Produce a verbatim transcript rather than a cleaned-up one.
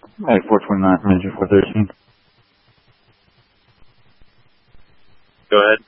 Hey, four twenty-nine from engine four thirteen. Go ahead.